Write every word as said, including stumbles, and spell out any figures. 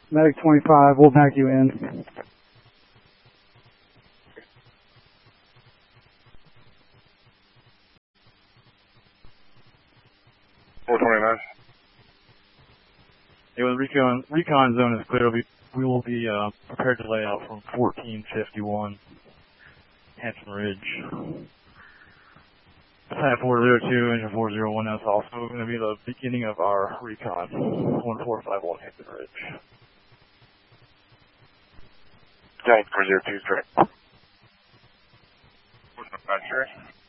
Medic twenty-five, we'll back you in. four twenty-nine. Yeah, when the recon, recon zone is clear, we, we will be uh, prepared to lay out from fourteen fifty-one Hampton Ridge. Type four zero two, engine four zero one, that's also going to be the beginning of our recon, one four five one Hampton Ridge. Giant four zero two, correct. four twenty-five, sure.